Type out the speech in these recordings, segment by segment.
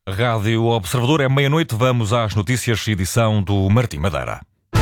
Rádio Observador, é meia-noite, vamos às notícias, edição do Martim Madeira.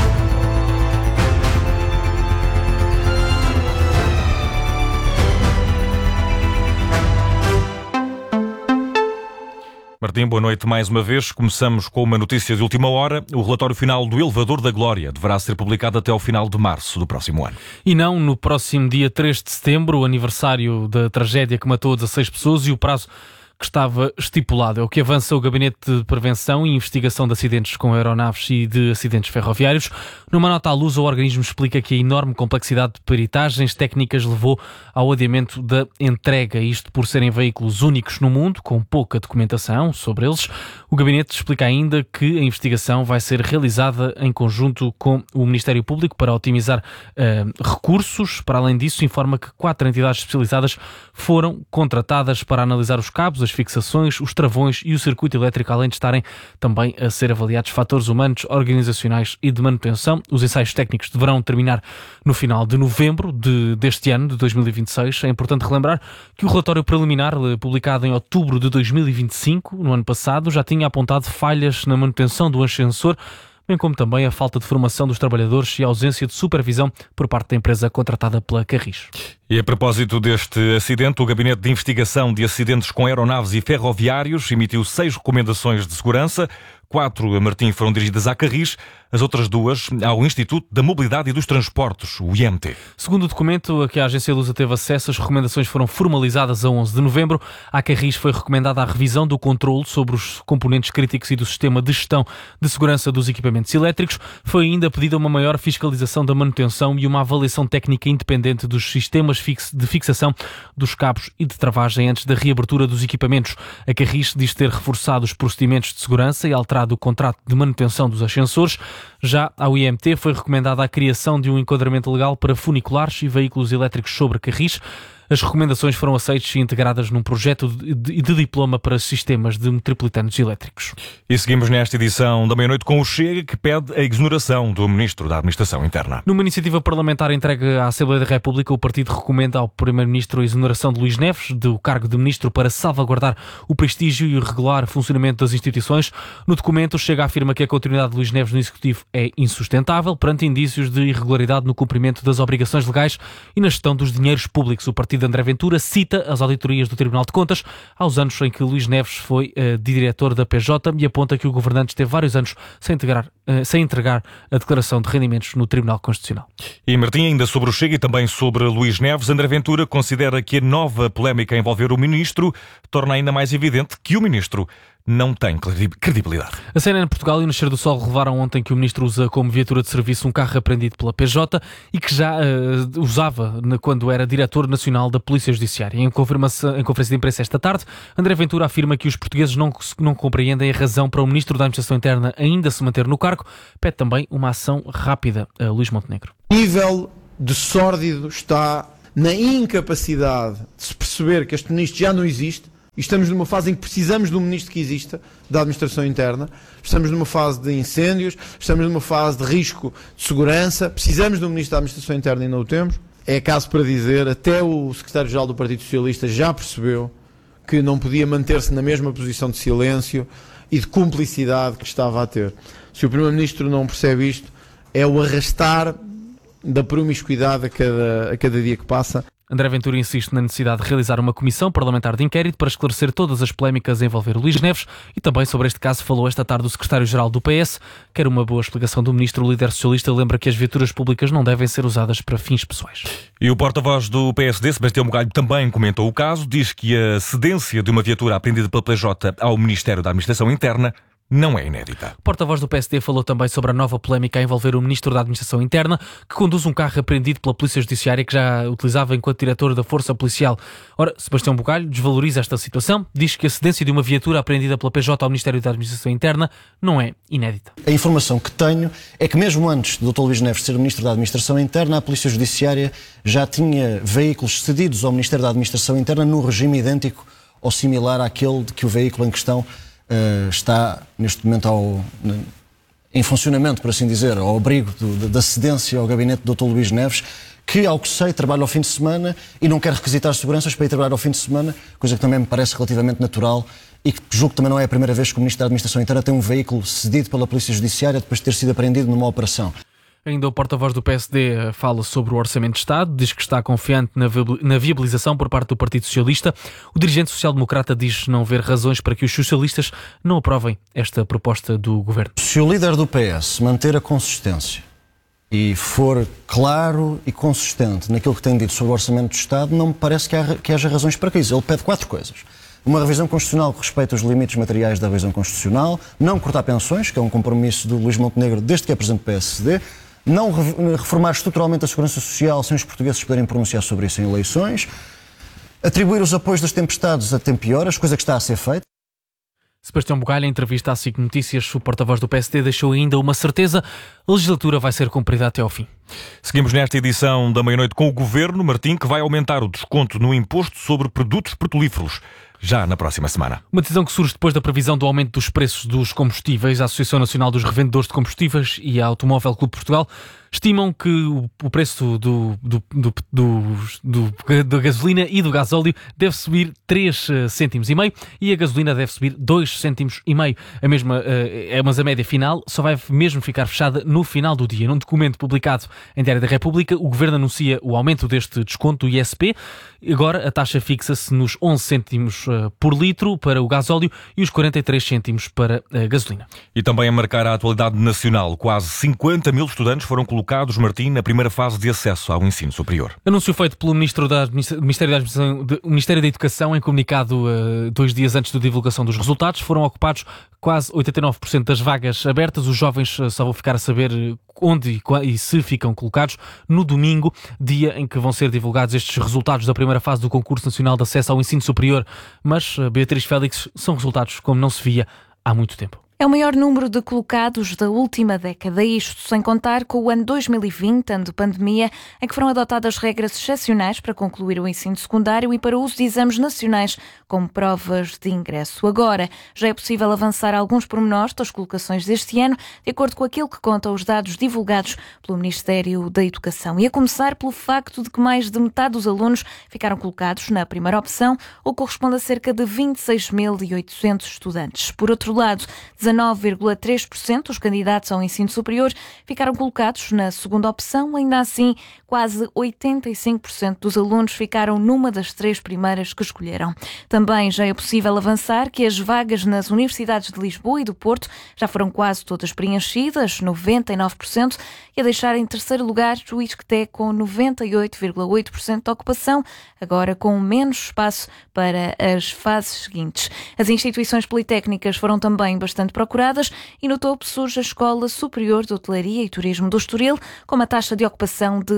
Martim, boa noite mais uma vez. Começamos com uma notícia de última hora. O relatório final do Elevador da Glória deverá ser publicado até ao final de março do próximo ano. E não no próximo dia 3 de setembro, o aniversário da tragédia que matou 16 pessoas e o prazo que estava estipulado. É o que avança o Gabinete de Prevenção e Investigação de Acidentes com Aeronaves e de Acidentes Ferroviários. Numa nota à luz, o organismo explica que a enorme complexidade de peritagens técnicas levou ao adiamento da entrega, isto por serem veículos únicos no mundo, com pouca documentação sobre eles. O Gabinete explica ainda que a investigação vai ser realizada em conjunto com o Ministério Público para otimizar recursos. Para além disso, informa que 4 entidades especializadas foram contratadas para analisar os cabos, as fixações, os travões e o circuito elétrico, além de estarem também a ser avaliados fatores humanos, organizacionais e de manutenção. Os ensaios técnicos deverão terminar no final de novembro deste ano, de 2026. É importante relembrar que o relatório preliminar, publicado em outubro de 2025, no ano passado, já tinha apontado falhas na manutenção do ascensor, bem como também a falta de formação dos trabalhadores e a ausência de supervisão por parte da empresa contratada pela Carris. E a propósito deste acidente, o Gabinete de Investigação de Acidentes com Aeronaves e Ferroviários emitiu 6 recomendações de segurança. 4, Martim, foram dirigidas à Carris, as outras 2 ao Instituto da Mobilidade e dos Transportes, o IMT. Segundo o documento a que a Agência Lusa teve acesso, as recomendações foram formalizadas a 11 de novembro. À Carris foi recomendada a revisão do controle sobre os componentes críticos e do sistema de gestão de segurança dos equipamentos elétricos. Foi ainda pedida uma maior fiscalização da manutenção e uma avaliação técnica independente dos sistemas de fixação dos cabos e de travagem antes da reabertura dos equipamentos. A Carris diz ter reforçado os procedimentos de segurança e alterado o contrato de manutenção dos ascensores. Já ao IMT foi recomendada a criação de um enquadramento legal para funiculares e veículos elétricos sobre Carris. As recomendações foram aceitas e integradas num projeto de diploma para sistemas de metropolitanos elétricos. E seguimos nesta edição da meia-noite com o Chega, que pede a exoneração do Ministro da Administração Interna. Numa iniciativa parlamentar entregue à Assembleia da República, o partido recomenda ao Primeiro-Ministro a exoneração de Luís Neves do cargo de Ministro para salvaguardar o prestígio e o regular funcionamento das instituições. No documento, o Chega afirma que a continuidade de Luís Neves no Executivo é insustentável perante indícios de irregularidade no cumprimento das obrigações legais e na gestão dos dinheiros públicos. O partido de André Ventura cita as auditorias do Tribunal de Contas aos anos em que Luís Neves foi diretor da PJ e aponta que o governante esteve vários anos sem entregar a declaração de rendimentos no Tribunal Constitucional. E Martim, ainda sobre o Chega e também sobre Luís Neves, André Ventura considera que a nova polémica a envolver o Ministro torna ainda mais evidente que o Ministro não tem credibilidade. A CNN em Portugal e o Nascer do Sol revelaram ontem que o Ministro usa como viatura de serviço um carro apreendido pela PJ e que já usava quando era Diretor Nacional da Polícia Judiciária. Em conferência de imprensa esta tarde, André Ventura afirma que os portugueses não compreendem a razão para o Ministro da Administração Interna ainda se manter no cargo. Pede também uma ação rápida a Luís Montenegro. O nível de sórdido está na incapacidade de se perceber que este Ministro já não existe. E estamos numa fase em que precisamos de um Ministro que exista, da Administração Interna. Estamos numa fase de incêndios, estamos numa fase de risco de segurança. Precisamos de um Ministro da Administração Interna e não o temos. É caso para dizer, até o Secretário-Geral do Partido Socialista já percebeu que não podia manter-se na mesma posição de silêncio e de cumplicidade que estava a ter. Se o Primeiro-Ministro não percebe isto, é o arrastar da promiscuidade a cada dia que passa. André Ventura insiste na necessidade de realizar uma comissão parlamentar de inquérito para esclarecer todas as polémicas a envolver Luís Neves e também sobre este caso falou esta tarde o secretário-geral do PS. Quer uma boa explicação do ministro. O líder socialista lembra que as viaturas públicas não devem ser usadas para fins pessoais. E o porta-voz do PSD, Sebastião Bugalho, também comentou o caso. Diz que a cedência de uma viatura apreendida pela PJ ao Ministério da Administração Interna não é inédita. O porta-voz do PSD falou também sobre a nova polémica a envolver o Ministro da Administração Interna, que conduz um carro apreendido pela Polícia Judiciária que já utilizava enquanto diretor da Força Policial. Ora, Sebastião Bugalho desvaloriza esta situação, diz que a cedência de uma viatura apreendida pela PJ ao Ministério da Administração Interna não é inédita. A informação que tenho é que mesmo antes do Dr. Luís Neves ser Ministro da Administração Interna, a Polícia Judiciária já tinha veículos cedidos ao Ministério da Administração Interna num regime idêntico ou similar àquele de que o veículo em questão está neste momento em funcionamento, por assim dizer, ao abrigo da cedência ao gabinete do Dr. Luís Neves, que, ao que sei, trabalha ao fim de semana e não quer requisitar seguranças para ir trabalhar ao fim de semana, coisa que também me parece relativamente natural e que julgo que também não é a primeira vez que o Ministro da Administração Interna tem um veículo cedido pela Polícia Judiciária depois de ter sido apreendido numa operação. Ainda o porta-voz do PSD fala sobre o Orçamento de Estado, diz que está confiante na viabilização por parte do Partido Socialista. O dirigente social-democrata diz não ver razões para que os socialistas não aprovem esta proposta do Governo. Se o líder do PS manter a consistência e for claro e consistente naquilo que tem dito sobre o Orçamento de Estado, não me parece que haja razões para isso. Ele pede 4 coisas. Uma revisão constitucional que respeita os limites materiais da revisão constitucional, não cortar pensões, que é um compromisso do Luís Montenegro desde que é presidente do PSD, não reformar estruturalmente a segurança social sem os portugueses poderem pronunciar sobre isso em eleições, atribuir os apoios das tempestades a tempo e horas, coisa que está a ser feita. Sebastião Bugalho, em entrevista à SIC Notícias, o porta-voz do PSD deixou ainda uma certeza: a legislatura vai ser cumprida até ao fim. Seguimos nesta edição da meia-noite com o Governo, Martim, que vai aumentar o desconto no imposto sobre produtos petrolíferos já na próxima semana. Uma decisão que surge depois da previsão do aumento dos preços dos combustíveis. A Associação Nacional dos Revendedores de Combustíveis e a Automóvel Clube de Portugal estimam que o preço da gasolina e do gasóleo deve subir 3,5 cêntimos e a gasolina deve subir 2,5 cêntimos. Mas a média final só vai mesmo ficar fechada no final do dia. Num documento publicado em Diário da República, o Governo anuncia o aumento deste desconto do ISP. Agora a taxa fixa-se nos 11 cêntimos por litro para o gasóleo e os 43 cêntimos para a gasolina. E também a marcar a atualidade nacional, quase 50 mil estudantes foram colocados, Martim, na primeira fase de acesso ao ensino superior. Anúncio feito pelo Ministério da Educação em comunicado 2 dias antes da divulgação dos resultados. Foram ocupados quase 89% das vagas abertas. Os jovens só vão ficar a saber onde e se ficam colocados no domingo, dia em que vão ser divulgados estes resultados da primeira fase do Concurso Nacional de Acesso ao Ensino Superior. Mas, Beatriz Félix, são resultados como não se via há muito tempo. É o maior número de colocados da última década, isto sem contar com o ano 2020, ano de pandemia, em que foram adotadas regras excepcionais para concluir o ensino secundário e para o uso de exames nacionais como provas de ingresso. Agora, já é possível avançar alguns pormenores das colocações deste ano, de acordo com aquilo que contam os dados divulgados pelo Ministério da Educação. E a começar pelo facto de que mais de metade dos alunos ficaram colocados na primeira opção, o que corresponde a cerca de 26.800 estudantes. Por outro lado, 19,3% dos candidatos ao ensino superior ficaram colocados na segunda opção. Ainda assim, quase 85% dos alunos ficaram numa das 3 primeiras que escolheram. Também já é possível avançar que as vagas nas universidades de Lisboa e do Porto já foram quase todas preenchidas, 99%, e a deixar em terceiro lugar o ISCTE com 98,8% de ocupação, agora com menos espaço para as fases seguintes. As instituições politécnicas foram também bastante procuradas e no topo surge a Escola Superior de Hotelaria e Turismo do Estoril, com uma taxa de ocupação de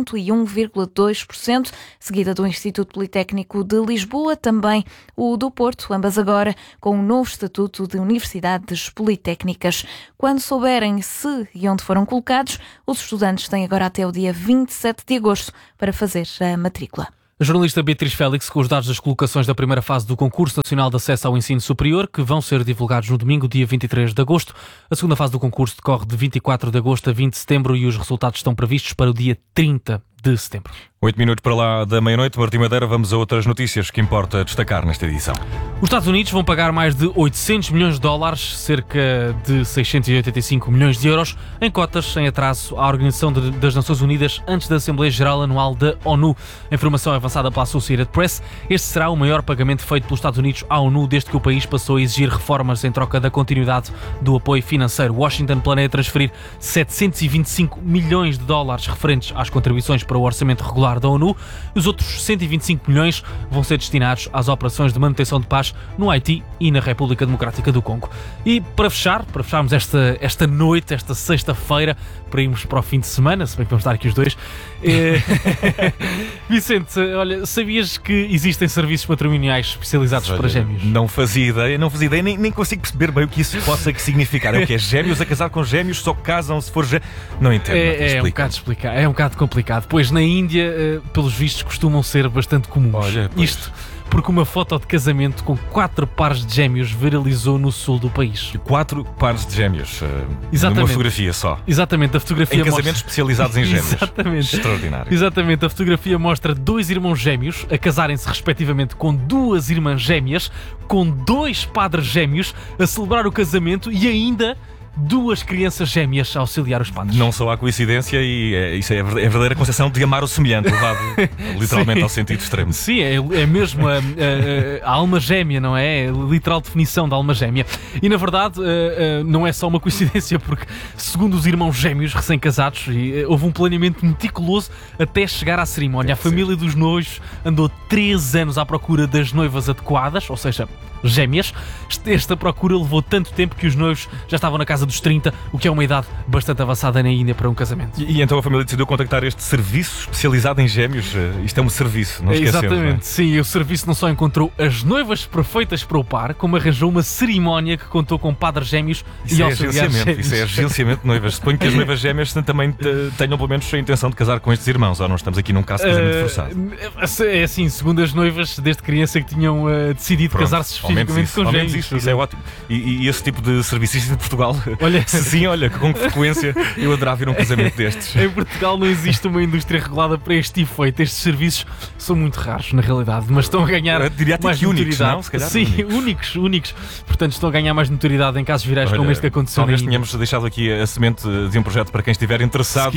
101,2%, seguida do Instituto Politécnico de Lisboa, também o do Porto, ambas agora com um novo estatuto de universidades politécnicas. Quando souberem se e onde foram colocados, os estudantes têm agora até o dia 27 de agosto para fazer a matrícula. A jornalista Beatriz Félix com os dados das colocações da primeira fase do Concurso Nacional de Acesso ao Ensino Superior, que vão ser divulgados no domingo, dia 23 de agosto. A segunda fase do concurso decorre de 24 de agosto a 20 de setembro e os resultados estão previstos para o dia 30 de setembro. 8 minutos para lá da meia-noite. Martim Madeira, vamos a outras notícias que importa destacar nesta edição. Os Estados Unidos vão pagar mais de 800 milhões de dólares, cerca de 685 milhões de euros, em cotas em atraso à Organização das Nações Unidas antes da Assembleia Geral Anual da ONU. A informação é avançada pela Associated Press. Este será o maior pagamento feito pelos Estados Unidos à ONU desde que o país passou a exigir reformas em troca da continuidade do apoio financeiro. Washington planeia transferir 725 milhões de dólares referentes às contribuições para o orçamento regular da ONU. Os outros 125 milhões vão ser destinados às operações de manutenção de paz no Haiti e na República Democrática do Congo. E para fecharmos esta noite, esta sexta-feira, para irmos para o fim de semana, se bem que vamos estar aqui os dois. Vicente, olha, sabias que existem serviços matrimoniais especializados para gêmeos? Não fazia ideia, nem consigo perceber bem o que isso possa significar. É o que é gêmeos a casar com gêmeos, só casam se for gêmeos. Não entendo. É um bocado complicado, pois na Índia, pelos vistos, costumam ser bastante comuns. Olha, isto porque uma foto de casamento com 4 pares de gêmeos viralizou no sul do país. 4 pares de gêmeos. Exatamente. Numa fotografia só. Exatamente, a fotografia Em casamentos especializados em gêmeos. Exatamente. Extraordinário. Exatamente, a fotografia mostra 2 irmãos gêmeos a casarem-se respectivamente com 2 irmãs gêmeas, com 2 padres gêmeos a celebrar o casamento e ainda 2 crianças gêmeas a auxiliar os padres. Não só há coincidência e isso é a verdadeira concepção de amar o semelhante, levado literalmente ao sentido extremo. Sim, é mesmo a alma gêmea, não é? A literal definição da alma gêmea. E na verdade não é só uma coincidência, porque segundo os irmãos gêmeos recém-casados, houve um planeamento meticuloso até chegar à cerimónia. A família dos noivos andou 3 anos à procura das noivas adequadas, ou seja, gêmeas. Esta procura levou tanto tempo que os noivos já estavam na casa dos 30, o que é uma idade bastante avançada na Índia para um casamento. E então a família decidiu contactar este serviço especializado em gêmeos. Isto é um serviço, não esquecemos. Exatamente, não é? sim. O serviço não só encontrou as noivas perfeitas para o par, como arranjou uma cerimónia que contou com padres gêmeos e auxiliares gêmeos. Isso é agenciamento de noivas. Suponho que as noivas gêmeas também tenham pelo menos a intenção de casar com estes irmãos, ou não estamos aqui num caso de casamento forçado? É assim, segundo as noivas, desde criança que tinham decidido casar-se especificamente com gêmeos. Isso é ótimo. E esse tipo de serviço existe em Portugal? Olha, sim, olha, com que frequência eu adorava ir a um casamento destes. Em Portugal não existe uma indústria regulada para este efeito. Estes serviços são muito raros, na realidade, mas estão a ganhar mais notoriedade. Não? Se calhar sim, únicos. Portanto, estão a ganhar mais notoriedade em casos virais como este que aconteceu. Talvez tenhamos deixado aqui a semente de um projeto para quem estiver interessado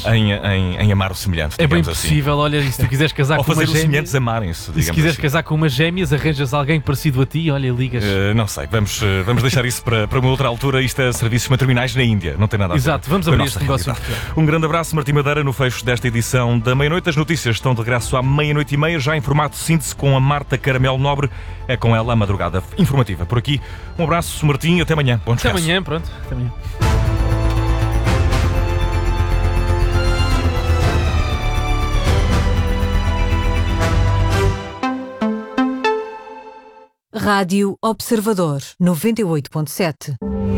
em amar o semelhante. É bem assim. Possível, olha, e se tu quiseres casar ou com fazer uma os gêmea, semelhantes amarem-se. E se quiseres assim. casar com umas gêmeas, arranjas alguém parecido a ti, olha, ligas. Não sei, vamos deixar isso para uma outra altura. Isto é serviços matrimoniais na Índia, não tem nada a ver. Exato, vamos abrir este negócio. Um grande abraço, Martim Madeira, no fecho desta edição da meia-noite. As notícias estão de regresso à 00:30, já em formato síntese com a Marta Caramelo Nobre. É com ela a madrugada informativa. Por aqui, um abraço, Martim, até amanhã. Bom descanso. Até amanhã, pronto. Até amanhã. Rádio Observador 98.7.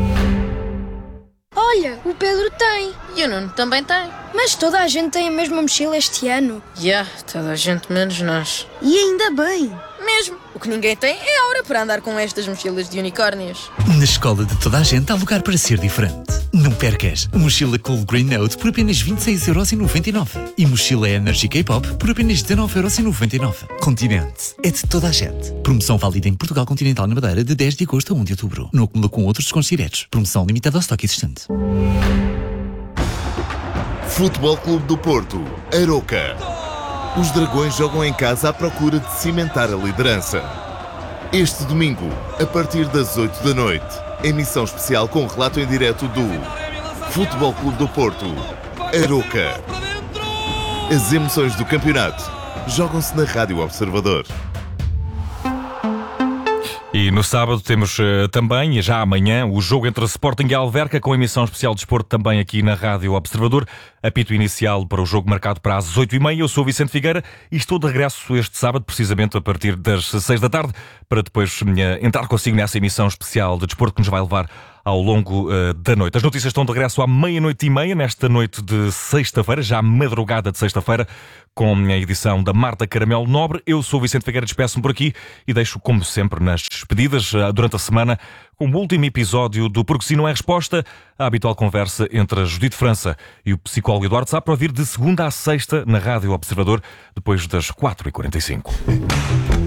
Olha, o Pedro tem. E o Nuno também tem. Mas toda a gente tem a mesma mochila este ano. Toda a gente menos nós. E ainda bem. Mesmo. O que ninguém tem é a hora para andar com estas mochilas de unicórnios. Na escola de toda a gente há lugar para ser diferente. Não percas. Mochila Cool Green Note por apenas 26,99€. E mochila Energy K-Pop por apenas 19,99€. Continente. É de toda a gente. Promoção válida em Portugal Continental na Madeira de 10 de agosto a 1 de outubro. Não acumula com outros descontos diretos. Promoção limitada ao estoque existente. Futebol Clube do Porto. Aroca. Os Dragões jogam em casa à procura de cimentar a liderança. Este domingo, a partir das 8 da noite, emissão especial com relato em direto do Futebol Clube do Porto. Aroca. As emoções do campeonato jogam-se na Rádio Observador. E no sábado temos também, e já amanhã, o jogo entre Sporting e Alverca, com emissão especial de desporto também aqui na Rádio Observador. Apito inicial para o jogo marcado para as 8h30. Eu sou o Vicente Figueira e estou de regresso este sábado, precisamente a partir das 6 da tarde, para depois entrar consigo nessa emissão especial de desporto que nos vai levar ao longo da noite. As notícias estão de regresso à 00:30, nesta noite de sexta-feira, já madrugada de sexta-feira, com a edição da Marta Caramelo Nobre. Eu sou o Vicente Figueira, despeço-me por aqui e deixo, como sempre, nas despedidas, durante a semana, com o último episódio do Porque Se Não É Resposta, a habitual conversa entre a Judite França e o psicólogo Eduardo Sá, para ouvir de segunda a sexta na Rádio Observador, depois das 4h45.